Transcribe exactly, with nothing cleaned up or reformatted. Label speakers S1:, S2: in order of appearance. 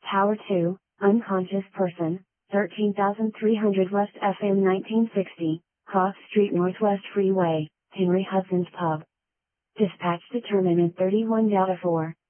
S1: Tower two, unconscious person, thirteen thousand three hundred West F M nineteen sixty, Cross Street Northwest Freeway, Henry Hudson's Pub. Dispatch determined thirty-one Delta four.